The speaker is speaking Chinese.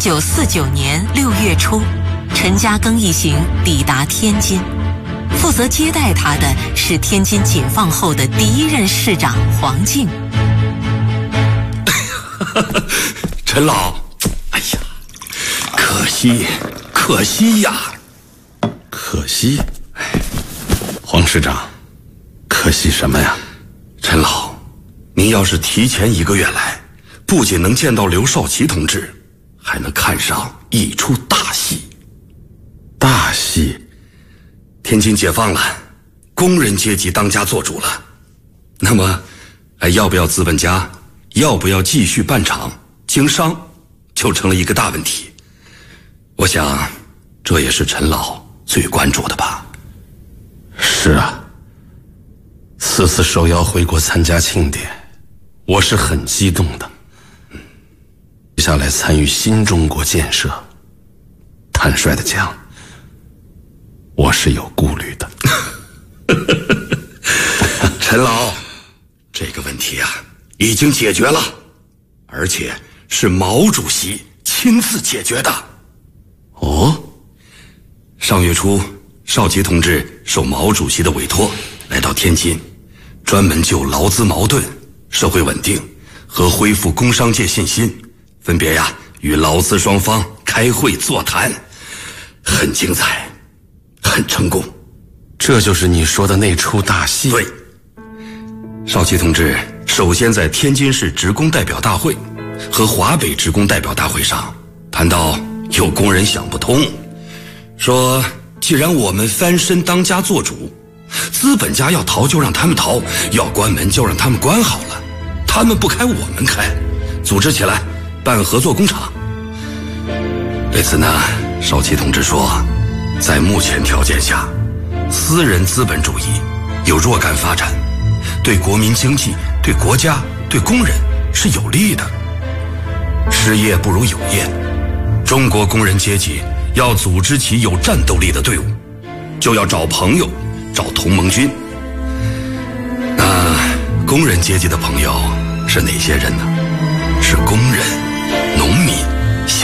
1949年6月初，陈嘉庚一行抵达天津，负责接待他的是天津解放后的第一任市长黄敬。 陈老，哎呀，可惜呀， 可惜。黄市长，可惜什么呀？ 陈老，您要是提前1个月来，不仅能见到刘少奇同志，还能看上一出大戏。 大戏？ 天津解放了，工人阶级当家做主了，那么还要不要资本家，要不要继续办厂经商，就成了一个大问题。我想这也是陈老最关注的吧。 是啊，此次受邀回国参加庆典，我是很激动的。接下来参与新中国建设，坦率的讲，我是有顾虑的。 陈老，这个问题啊已经解决了，而且是毛主席亲自解决的。 哦， 上月初，少奇同志受毛主席的委托来到天津，专门就劳资矛盾、社会稳定和恢复工商界信心，分别与劳资双方开会座谈，很精彩，很成功。 这就是你说的那出大戏？ 对。少奇同志首先在天津市职工代表大会和华北职工代表大会上谈到，有工人想不通，说既然我们翻身当家做主，资本家要逃就让他们逃，要关门就让他们关好了，他们不开我们开，组织起来办合作工厂。对此呢，少奇同志说，在目前条件下，私人资本主义有若干发展，对国民经济、对国家、对工人是有利的。失业不如有业，中国工人阶级要组织起有战斗力的队伍，就要找朋友，找同盟军。那工人阶级的朋友是哪些人呢？是工人。